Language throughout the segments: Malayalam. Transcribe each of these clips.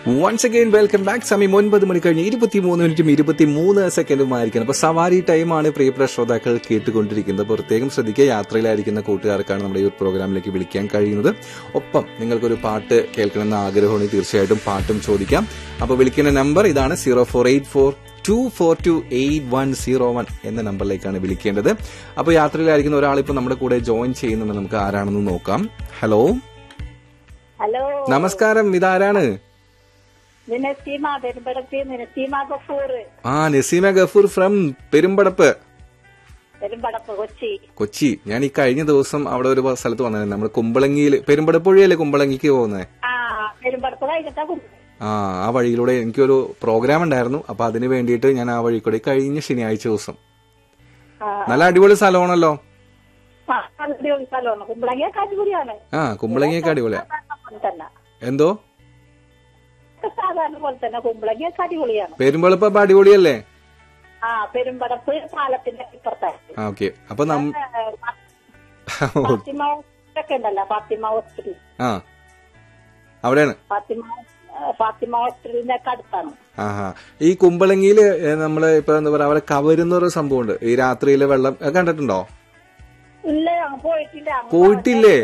Once again welcome back. സമയം 9 മണി കഴിഞ്ഞ് 23:23 അപ്പൊ സവാരി ടൈമാണ് പ്രിയപ്പെട്ട ശ്രോതാക്കൾ കേട്ടുകൊണ്ടിരിക്കുന്നത്. പ്രത്യേകം ശ്രദ്ധിക്കുക, യാത്രയിലായിരിക്കുന്ന കൂട്ടുകാർക്കാണ് നമ്മുടെ ഈ ഒരു പ്രോഗ്രാമിലേക്ക് വിളിക്കാൻ കഴിയുന്നത്. ഒപ്പം നിങ്ങൾക്കൊരു പാട്ട് കേൾക്കണമെന്ന ആഗ്രഹമാണെങ്കിൽ തീർച്ചയായിട്ടും പാട്ടും ചോദിക്കാം. അപ്പൊ വിളിക്കുന്ന നമ്പർ ഇതാണ് 0484242801 എന്ന നമ്പറിലേക്കാണ് വിളിക്കേണ്ടത്. അപ്പൊ യാത്രയിലായിരിക്കുന്ന ഒരാളിപ്പോ നമ്മുടെ കൂടെ ജോയിൻ ചെയ്യുന്നുണ്ട്. നമുക്ക് ആരാണെന്ന് നോക്കാം. ഹലോ, നമസ്കാരം. ഇതാരാണ്? നസീമ ഗഫൂർ ഫ്രം പെരുമ്പടപ്പ്, കൊച്ചി. ഞാൻ ഈ കഴിഞ്ഞ ദിവസം അവിടെ ഒരു സ്ഥലത്ത് വന്നത്, നമ്മുടെ കുമ്പളങ്ങിയില്, പെരുമ്പടപ്പ് വഴിയല്ലേ കുമ്പളങ്ങിക്ക് പോകുന്നത്? ആ വഴിയിലൂടെ എനിക്കൊരു പ്രോഗ്രാം ഉണ്ടായിരുന്നു. അപ്പൊ അതിന് വേണ്ടിയിട്ട് ഞാൻ ആ വഴി കൂടെ കഴിഞ്ഞ ശനിയാഴ്ച ദിവസം. നല്ല അടിപൊളി സ്ഥലമാണല്ലോ. കുമ്പളങ്ങിയൊക്കെ അടിപൊളിയാ. എന്തോ സാധാരണ പോലെ തന്നെ കുമ്പളങ്ങിയൊക്കെ അടിപൊളിയാണ്. പെരുമ്പടപ്പ് അപ്പൊ അടിപൊളിയല്ലേ? പെരുമ്പടപ്പ് പാലത്തിന്റെ ഇപ്പുറത്തായിട്ട്. ഓക്കെ. അപ്പൊ ഉണ്ടല്ലോ ഫാത്തിമ ഹോസ്പിറ്റൽ, അവിടെയാണ്. ഫാത്തിമ ഹോസ്പിറ്റലിന്റെ ഒക്കെ അടുത്താണ്. ഈ കുമ്പളങ്ങിയില് നമ്മള് ഇപ്പൊ എന്താ പറയാ, അവിടെ കവരുന്നൊരു സംഭവമുണ്ട്. ഈ രാത്രിയില് വെള്ളം കണ്ടിട്ടുണ്ടോ? ഇല്ല, പോയിട്ടില്ലേ?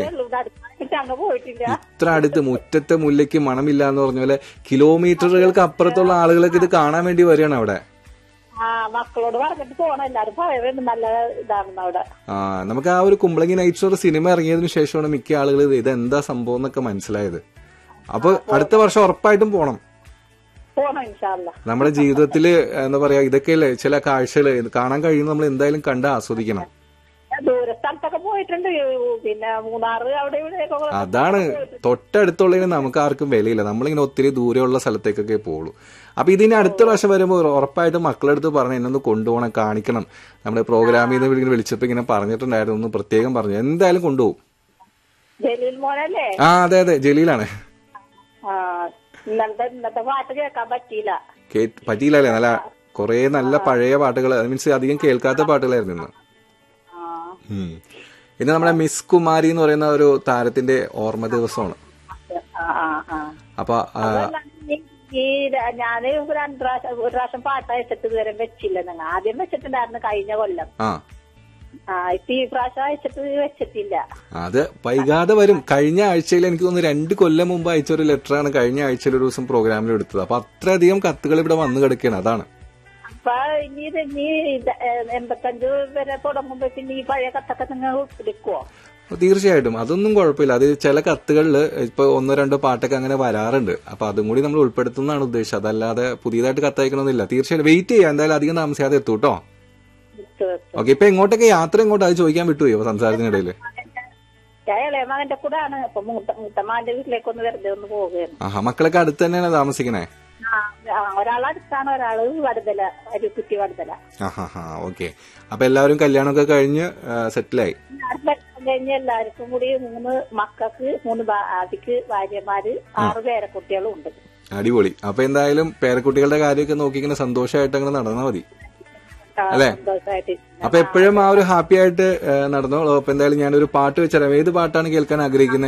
ഇത്ര അടുത്ത്, മുറ്റത്തെ മുല്ലയ്ക്ക് മണമില്ല എന്ന് പറഞ്ഞ പോലെ കിലോമീറ്ററുകൾക്ക് അപ്പുറത്തുള്ള ആളുകളൊക്കെ ഇത് കാണാൻ വേണ്ടി വരികയാണ് അവിടെ. മക്കളോട് പറഞ്ഞിട്ട് പോകണം, എല്ലാരും പറയുന്നുണ്ട് നല്ല ഇതാണെന്ന് അവിടെ. നമുക്ക് ആ ഒരു കുമ്പളങ്ങി നൈറ്റ് ഷോ സിനിമ ഇറങ്ങിയതിനു ശേഷമാണ് മിക്ക ആളുകൾ ഇതെന്താ സംഭവം എന്നൊക്കെ മനസ്സിലായത്. അപ്പൊ അടുത്ത വർഷം ഉറപ്പായിട്ടും പോണം. നമ്മുടെ ജീവിതത്തില് എന്താ പറയാ, ഇതൊക്കെയല്ലേ ചില കാഴ്ചകൾ കാണാൻ കഴിയുന്ന, നമ്മൾ എന്തായാലും കണ്ട് ആസ്വദിക്കണം. ദൂരസ്ഥലത്തൊക്കെ പോയിട്ടുണ്ട്, പിന്നെ മൂന്നാറ് അവിടെ ഇവിടെ. അതാണ്, തൊട്ടടുത്തുള്ളതിന് നമുക്ക് ആർക്കും വിലയില്ല. നമ്മളിങ്ങനെ ഒത്തിരി ദൂരെയുള്ള സ്ഥലത്തേക്കൊക്കെ പോകുള്ളൂ. അപ്പൊ ഇതിന് അടുത്ത പ്രാവശ്യം വരുമ്പോൾ ഉറപ്പായിട്ടും മക്കളെടുത്ത് പറഞ്ഞ് എന്നൊന്ന് കൊണ്ടുപോകണം, കാണിക്കണം. നമ്മുടെ പ്രോഗ്രാമിൽ നിന്ന് വിളിച്ചപ്പോ ഇങ്ങനെ പറഞ്ഞിട്ടുണ്ടായിരുന്നു, ഒന്ന് പ്രത്യേകം പറഞ്ഞു. എന്തായാലും കൊണ്ടുപോകും. ജലീൽ മോനല്ലേ? അതെ അതെ, ജലീലാണ്. ഇന്നത്തെ പാട്ട് കേൾക്കാൻ പറ്റിയില്ലല്ലേ? നല്ല കൊറേ നല്ല പഴയ പാട്ടുകൾ, മീൻസ് അധികം കേൾക്കാത്ത പാട്ടുകളായിരുന്നു ഇന്ന്. ഇന്ന് നമ്മുടെ മിസ് കുമാരി എന്ന് പറയുന്ന ഒരു താരത്തിന്റെ ഓർമ്മ ദിവസമാണ്. അപ്പൊ ഞാന് ഒരു പ്രാവശ്യം പാട്ട് അയച്ചിട്ട് ഇതുവരെ വെച്ചില്ല. നിങ്ങൾ ആദ്യം വെച്ചിട്ടുണ്ടായിരുന്നു കഴിഞ്ഞ കൊല്ലം. ഇപ്പൊ ഈ പ്രാവശ്യം അയച്ചിട്ട് വെച്ചിട്ടില്ല. അത് വൈകാതെ വരും. കഴിഞ്ഞ ആഴ്ചയിൽ എനിക്ക് തോന്നുന്നു 2 കൊല്ലം മുമ്പ് അയച്ചൊരു ലെറ്ററാണ് കഴിഞ്ഞ ആഴ്ചയിൽ ഒരു ദിവസം പ്രോഗ്രാമിൽ എടുത്തത്. അപ്പൊ അത്രയധികം കത്തുകൾ ഇവിടെ വന്നു കിടക്കുകയാണ്. അതാണ്. അപ്പൊ ഇനി 85 വരെ തുടങ്ങുമ്പോ പിന്നെ ഈ പഴയ കത്തൊക്കെ നിങ്ങൾ എടുക്കുവോ? തീർച്ചയായിട്ടും, അതൊന്നും കുഴപ്പമില്ല. അത് ചില കത്തുകളിൽ ഇപ്പൊ 1-2 പാട്ടൊക്കെ അങ്ങനെ വരാറുണ്ട്. അപ്പൊ അതും കൂടി നമ്മൾ ഉൾപ്പെടുത്തുന്നതാണ് ഉദ്ദേശം. അതല്ലാതെ പുതിയതായിട്ട് കത്തയക്കണമെന്നില്ല. തീർച്ചയായിട്ടും വെയിറ്റ് ചെയ്യാം. എന്തായാലും അധികം താമസിയാതെ എത്തും കേട്ടോ. ഓക്കെ. ഇപ്പൊ എങ്ങോട്ടൊക്കെ യാത്ര, എങ്ങോട്ട് അത് ചോദിക്കാൻ വിട്ടുപോയോ സംസാരത്തിനിടയില്? മകന്റെ കൂടെ ആണ്. അപ്പൊ മൂത്തമാന്റെ വീട്ടിലേക്ക് ഒന്ന് വെറുതെ ഒന്ന് പോവുകയാണ്. മക്കളൊക്കെ അടുത്ത് തന്നെയാണ് താമസിക്കണേ? ഒരാളടുത്താണ്, ഒരാള് വടുതല, അരുക്കുറ്റി വടുതല. ഓക്കെ. അപ്പൊ എല്ലാവരും കല്യാണമൊക്കെ കഴിഞ്ഞ് സെറ്റിലായി? കഴിഞ്ഞ് എല്ലാവർക്കും കൂടി 3 മക്കൾക്ക് 3 ആദിക്ക് ഭാര്യമാര് 6 പേരക്കുട്ടികളും ഉണ്ട്. അടിപൊളി. അപ്പൊ എന്തായാലും പേരക്കുട്ടികളുടെ കാര്യമൊക്കെ നോക്കിങ്ങനെ സന്തോഷമായിട്ട് അങ്ങനെ നടന്നാൽ മതി അല്ലെ? അപ്പൊ എപ്പോഴും ആ ഒരു ഹാപ്പി ആയിട്ട് നടന്നോളൂ. അപ്പൊ എന്തായാലും ഞാനൊരു പാട്ട് വെച്ചറിയാം. ഏത് പാട്ടാണ് കേൾക്കാൻ ആഗ്രഹിക്കുന്നത്?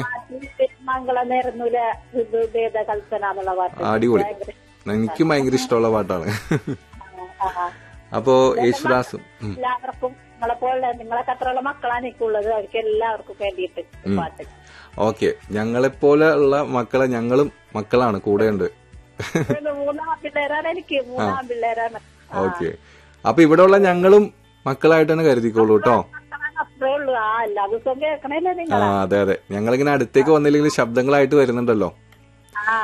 അടിപൊളി. എനിക്കും ഭയങ്കര ഇഷ്ടമുള്ള പാട്ടാണ്. അപ്പോ യേശുദാസും എല്ലാവർക്കും നിങ്ങളൊക്കെ അത്രയുള്ള മക്കളാണ് എനിക്കുള്ളത്, അവർക്ക് എല്ലാവർക്കും വേണ്ടിയിട്ട് പാട്ട്. ഓക്കെ. ഞങ്ങളെപ്പോലെ ഉള്ള മക്കളെ, ഞങ്ങളും മക്കളാണ്, കൂടെയുണ്ട്. 3 പിള്ളേരാണ് എനിക്ക്, 3 പിള്ളേരാണ്. ഓക്കെ. അപ്പൊ ഇവിടെ ഉള്ള ഞങ്ങളും മക്കളായിട്ട് തന്നെ കരുതിക്കോളൂ കേട്ടോ. അത്രേ ഉള്ളൂ. എല്ലാ ദിവസവും കേൾക്കണല്ലേ നിങ്ങൾ? അതെ അതെ. ഞങ്ങളിങ്ങനെ അടുത്തേക്ക് വന്നില്ലെങ്കിൽ ശബ്ദങ്ങളായിട്ട് വരുന്നുണ്ടല്ലോ.